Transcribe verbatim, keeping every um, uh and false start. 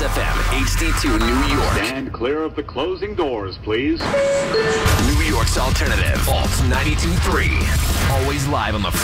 F M, H D two New York. Stand clear of the closing doors, please. New York's alternative, Alt ninety-two point three. Always live on the